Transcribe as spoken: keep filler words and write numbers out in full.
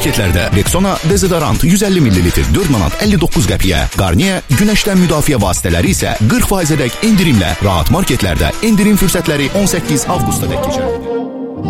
marketlərdə Rexona dezodorant yüz əlli millilitr dörd manat əlli doqquz qəpiyə, Garnier günəşdən müdafiə vasitələri isə qırx faizədək endirimlə rahat marketlərdə endirim fürsətləri on səkkiz avqusta dək keçər.